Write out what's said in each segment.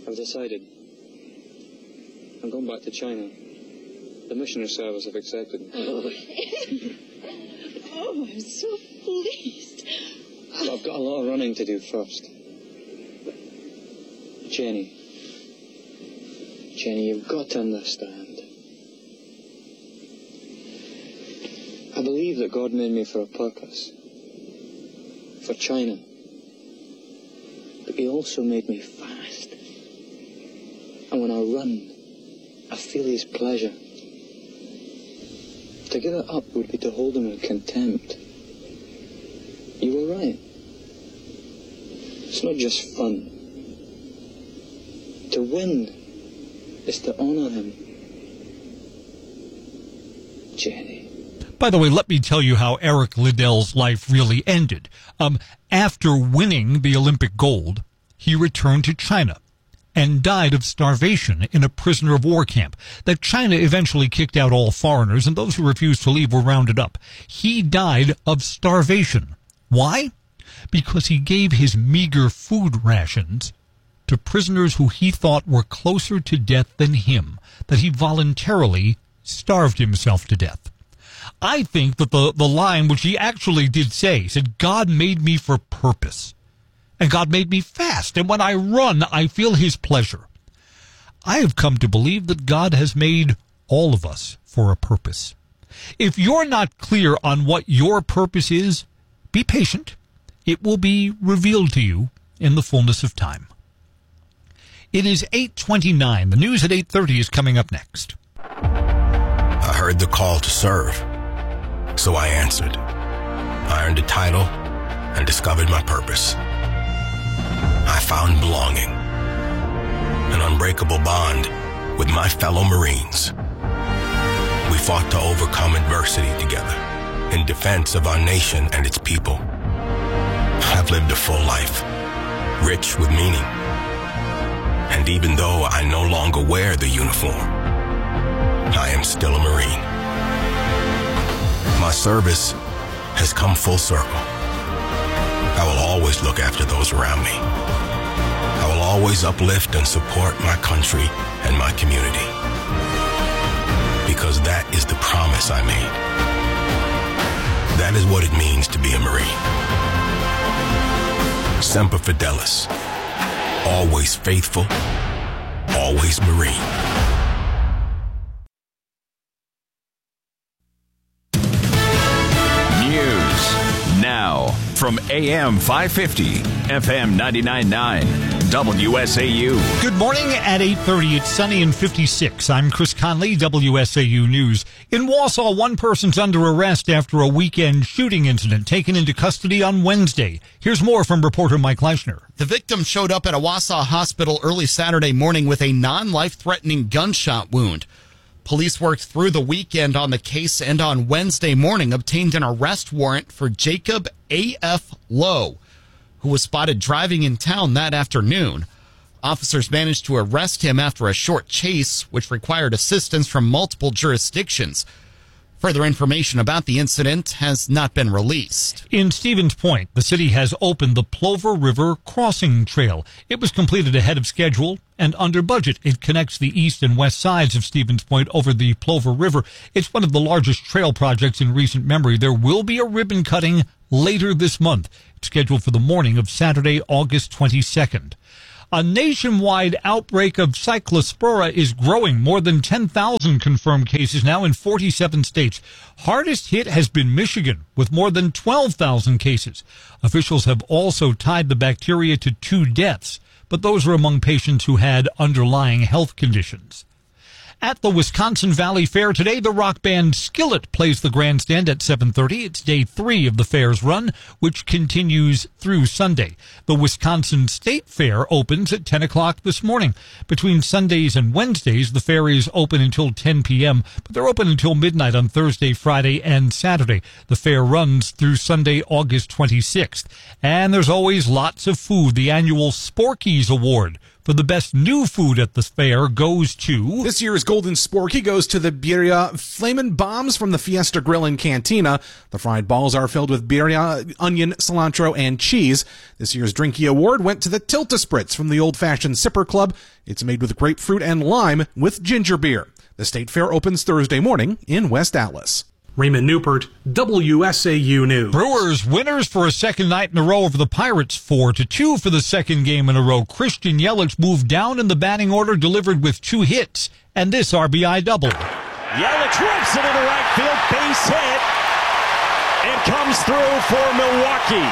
I've decided. I'm going back to China. The missionary service have accepted me. Oh, I'm so pleased. But I've got a lot of running to do first. Jenny, you've got to understand. I believe that God made me for a purpose. For China. But He also made me fast. And when I run, I feel His pleasure. To give it up would be to hold Him in contempt. You were right. It's not just fun. To win is to honor Him. Jenny. By the way, let me tell you how Eric Liddell's life really ended. After winning the Olympic gold, he returned to China and died of starvation in a prisoner of war camp. That China eventually kicked out all foreigners, and those who refused to leave were rounded up. He died of starvation. Why? Because he gave his meager food rations to prisoners who he thought were closer to death than him, that he voluntarily starved himself to death. I think that the line, which he actually did say, said, God made me for purpose. And God made me fast, and when I run, I feel His pleasure. I have come to believe that God has made all of us for a purpose. If you're not clear on what your purpose is, be patient. It will be revealed to you in the fullness of time. It is 8:29. The news at 8:30 is coming up next. I heard the call to serve, so I answered. I earned a title and discovered my purpose. I found belonging, an unbreakable bond with my fellow Marines. We fought to overcome adversity together in defense of our nation and its people. I've lived a full life, rich with meaning. And even though I no longer wear the uniform, I am still a Marine. My service has come full circle. I will always look after those around me. I will always uplift and support my country and my community. Because that is the promise I made. That is what it means to be a Marine. Semper Fidelis. Always faithful. Always Marine. Now, from AM 550, FM 99.9, WSAU. Good morning at 8:30. It's sunny and 56. I'm Chris Conley, WSAU News. In Wausau, one person's under arrest after a weekend shooting incident, taken into custody on Wednesday. Here's more from reporter Mike Leischner. The victim showed up at a Wausau hospital early Saturday morning with a non-life-threatening gunshot wound. Police worked through the weekend on the case and on Wednesday morning obtained an arrest warrant for Jacob A.F. Lowe, who was spotted driving in town that afternoon. Officers managed to arrest him after a short chase, which required assistance from multiple jurisdictions. Further information about the incident has not been released. In Stevens Point, the city has opened the Plover River Crossing Trail. It was completed ahead of schedule and under budget. It connects the east and west sides of Stevens Point over the Plover River. It's one of the largest trail projects in recent memory. There will be a ribbon cutting later this month. It's scheduled for the morning of Saturday, August 22nd. A nationwide outbreak of cyclospora is growing. More than 10,000 confirmed cases now in 47 states. Hardest hit has been Michigan, with more than 12,000 cases. Officials have also tied the bacteria to 2 deaths, but those are among patients who had underlying health conditions. At the Wisconsin Valley Fair today, the rock band Skillet plays the grandstand at 7:30. It's day 3 of the fair's run, which continues through Sunday. The Wisconsin State Fair opens at 10 o'clock this morning. Between Sundays and Wednesdays, the fair is open until 10 p.m., but they're open until midnight on Thursday, Friday, and Saturday. The fair runs through Sunday, August 26th. And there's always lots of food. The annual Sporky's Award for the best new food at the fair goes to... This year's Golden Sporky goes to the Birria Flamin' Bombs from the Fiesta Grill and Cantina. The fried balls are filled with birria, onion, cilantro, and cheese. This year's Drinky Award went to the Tilt-A-Spritz from the Old Fashioned Sipper Club. It's made with grapefruit and lime with ginger beer. The State Fair opens Thursday morning in West Allis. Raymond Newport, WSAU News. Brewers winners for a second night in a row over the Pirates, 4-2 for the second game in a row. Christian Yelich moved down in the batting order, delivered with 2 hits, and this RBI double. Yelich rips it into right field, base hit, and comes through for Milwaukee.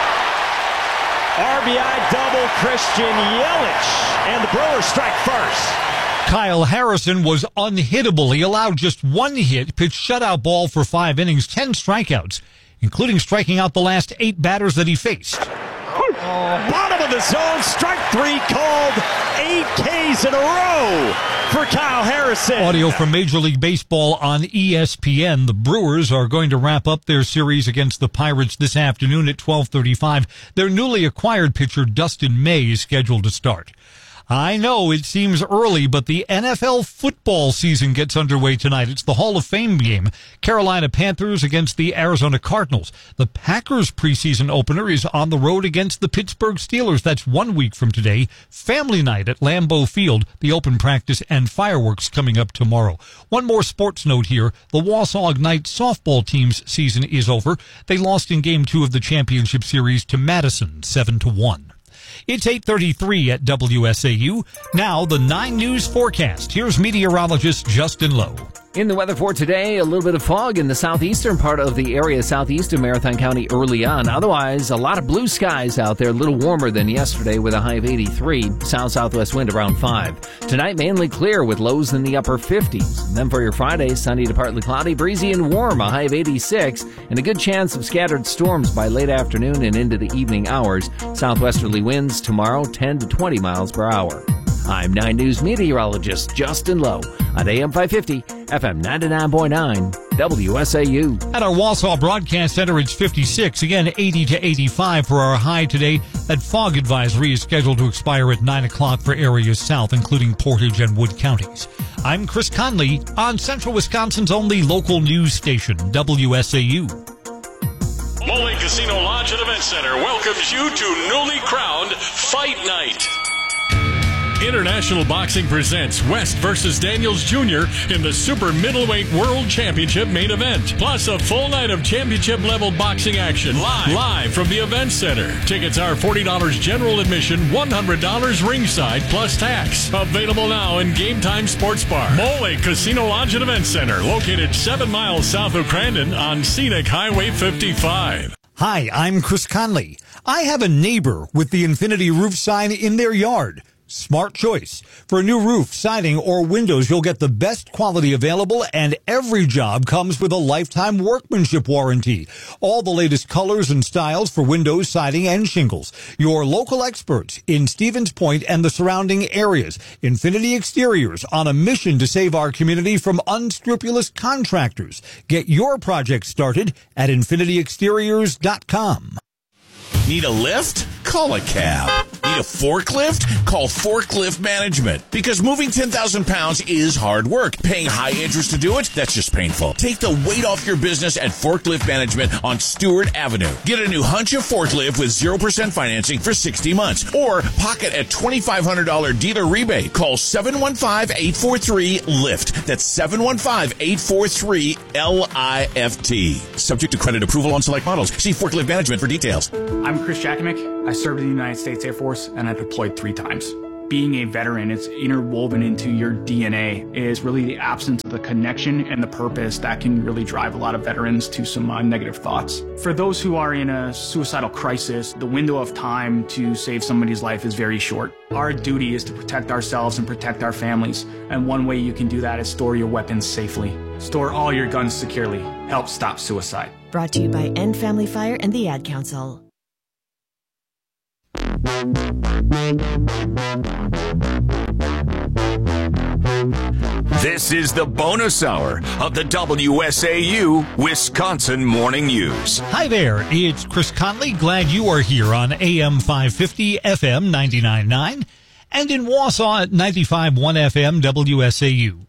RBI double, Christian Yelich, and the Brewers strike first. Kyle Harrison was unhittable. He allowed just 1 hit, pitched shutout ball for 5 innings, 10 strikeouts, including striking out the last 8 batters that he faced. Bottom of the zone, strike 3 called, 8 Ks in a row for Kyle Harrison. Audio from Major League Baseball on ESPN. The Brewers are going to wrap up their series against the Pirates this afternoon at 12:35. Their newly acquired pitcher, Dustin May, is scheduled to start. I know it seems early, but the NFL football season gets underway tonight. It's the Hall of Fame game. Carolina Panthers against the Arizona Cardinals. The Packers preseason opener is on the road against the Pittsburgh Steelers. That's 1 week from today. Family night at Lambeau Field. The open practice and fireworks coming up tomorrow. One more sports note here. The Wausau Ignite softball team's season is over. They lost in Game 2 of the championship series to Madison, 7-1. It's 8:33 at WSAU. Now, the 9 News forecast. Here's meteorologist Justin Lowe. In the weather for today, a little bit of fog in the southeastern part of the area, southeast of Marathon County early on. Otherwise, a lot of blue skies out there, a little warmer than yesterday with a high of 83. South-southwest wind around 5. Tonight, mainly clear with lows in the upper 50s. And then for your Friday, sunny to partly cloudy, breezy and warm, a high of 86, and a good chance of scattered storms by late afternoon and into the evening hours. Southwesterly winds tomorrow, 10 to 20 miles per hour. I'm 9 News meteorologist Justin Lowe on AM 550, FM 99.9, WSAU. At our Wausau Broadcast Center, it's 56. Again, 80 to 85 for our high today. That fog advisory is scheduled to expire at 9 o'clock for areas south, including Portage and Wood counties. I'm Chris Conley on Central Wisconsin's only local news station, WSAU. Mole Casino Lodge and Event Center welcomes you to newly crowned Fight Night. International Boxing presents West versus Daniels Jr. in the Super Middleweight World Championship main event. Plus a full night of championship-level boxing action live from the Event Center. Tickets are $40 general admission, $100 ringside plus tax. Available now in Game Time Sports Bar. Mole Casino Lodge and Event Center, located 7 miles south of Crandon on Scenic Highway 55. Hi, I'm Chris Conley. I have a neighbor with the Infinity Roof sign in their yard. Smart choice. For a new roof, siding, or windows, you'll get the best quality available, and every job comes with a lifetime workmanship warranty. All the latest colors and styles for windows, siding, and shingles. Your local experts in Stevens Point and the surrounding areas. Infinity Exteriors, on a mission to save our community from unscrupulous contractors. Get your project started at infinityexteriors.com. Need a lift? Call a cab. Need a forklift? Call Forklift Management. Because moving 10,000 pounds is hard work. Paying high interest to do it? That's just painful. Take the weight off your business at Forklift Management on Stewart Avenue. Get a new Huncha forklift with 0% financing for 60 months. Or pocket a $2,500 dealer rebate. Call 715-843-LIFT. That's 715-843-LIFT. Subject to credit approval on select models. See Forklift Management for details. I'm Chris Jakimick. I served in the United States Air Force and I deployed 3 times. Being a veteran, it's interwoven into your DNA, is really the absence of the connection and the purpose that can really drive a lot of veterans to some negative thoughts. For those who are in a suicidal crisis, the window of time to save somebody's life is very short. Our duty is to protect ourselves and protect our families, and one way you can do that is store your weapons safely. Store all your guns securely. Help stop suicide. Brought to you by End Family Fire and the Ad Council. This is the bonus hour of the WSAU Wisconsin Morning News. Hi there, it's Chris Conley. Glad you are here on AM 550, FM 99.9, and in Wausau at 95.1 FM WSAU.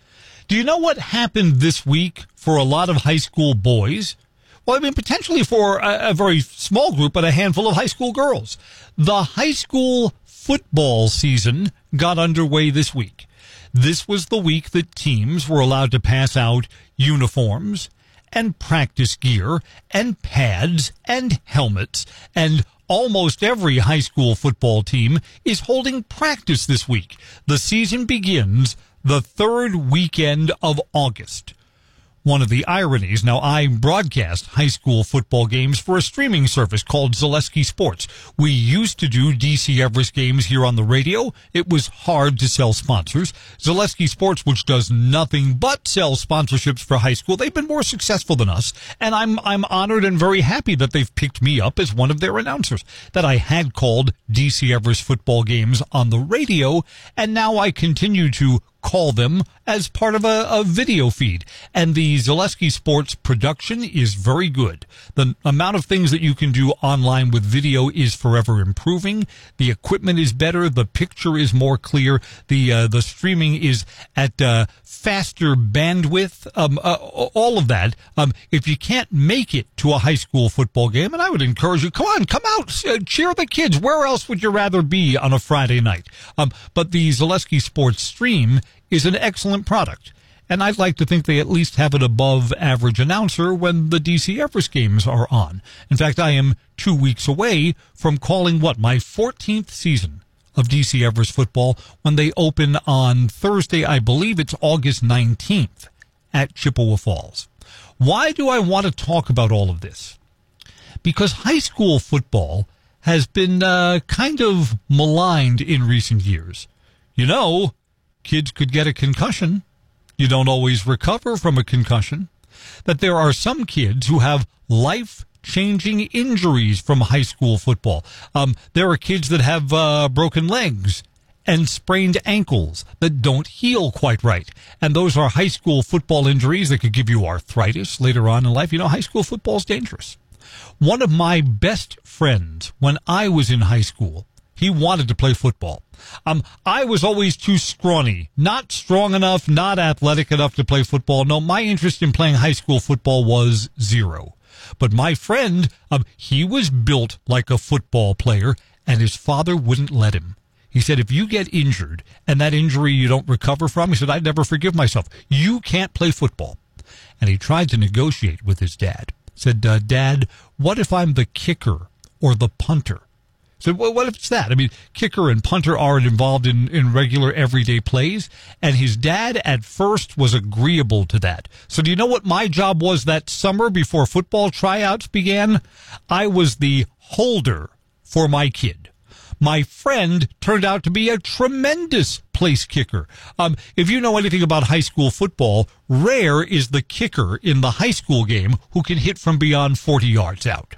Do you know what happened this week for a lot of high school boys? Well, I mean, potentially for a very small group, but a handful of high school girls. The high school football season got underway this week. This was the week that teams were allowed to pass out uniforms and practice gear and pads and helmets, and almost every high school football team is holding practice this week. The season begins the third weekend of August. One of the ironies, now I broadcast high school football games for a streaming service called Zaleski Sports. We used to do DC Everest games here on the radio. It was hard to sell sponsors. Zaleski Sports, which does nothing but sell sponsorships for high school, they've been more successful than us, and I'm honored and very happy that they've picked me up as one of their announcers, that I had called DC Everest football games on the radio, and now I continue to call them as part of a video feed. And the Zaleski Sports production is very good. The amount of things that you can do online with video is forever improving. The equipment is better. The picture is more clear. The streaming is at faster bandwidth. All of that. If you can't make it to a high school football game, and I would encourage you, come out, cheer the kids. Where else would you rather be on a Friday night? But the Zaleski Sports stream is an excellent product. And I'd like to think they at least have an above average announcer when the DC Everest games are on. In fact, I am 2 weeks away from calling my 14th season of DC Everest football when they open on Thursday. I believe it's August 19th at Chippewa Falls. Why do I want to talk about all of this? Because high school football has been kind of maligned in recent years. You know, kids could get a concussion. You don't always recover from a concussion. That there are some kids who have life-changing injuries from high school football. There are kids that have broken legs and sprained ankles that don't heal quite right. And those are high school football injuries that could give you arthritis later on in life. You know, high school football is dangerous. One of my best friends when I was in high school, he wanted to play football. I was always too scrawny, not strong enough, not athletic enough to play football. No, my interest in playing high school football was zero. But my friend, he was built like a football player, and his father wouldn't let him. He said, if you get injured and that injury you don't recover from, he said, I'd never forgive myself. You can't play football. And he tried to negotiate with his dad. Said, Dad, what if I'm the kicker or the punter? So what if it's that? I mean, kicker and punter aren't involved in regular everyday plays. And his dad at first was agreeable to that. So do you know what my job was that summer before football tryouts began? I was the holder for my kid. My friend turned out to be a tremendous place kicker. If you know anything about high school football, rare is the kicker in the high school game who can hit from beyond 40 yards out.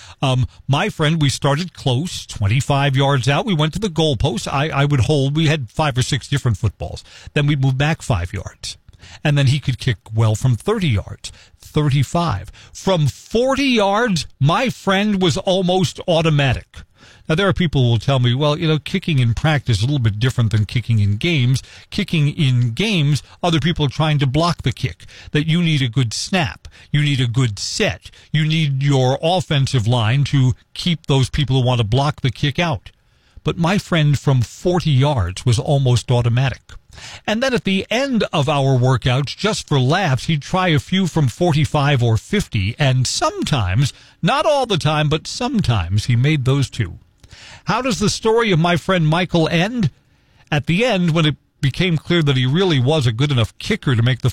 My friend, we started close, 25 yards out. We went to the goalpost. I would hold. We had 5 or 6 different footballs. Then we'd move back 5 yards. And then he could kick well from 30 yards, 35. From 40 yards, my friend was almost automatic. Now, there are people who will tell me, well, you know, kicking in practice is a little bit different than kicking in games. Kicking in games, other people are trying to block the kick. That you need a good snap. You need a good set. You need your offensive line to keep those people who want to block the kick out. But my friend from 40 yards was almost automatic. And then at the end of our workouts, just for laughs, he'd try a few from 45 or 50, and sometimes, not all the time, but sometimes he made those too. How does the story of my friend Michael end? At the end, when it became clear that he really was a good enough kicker to make the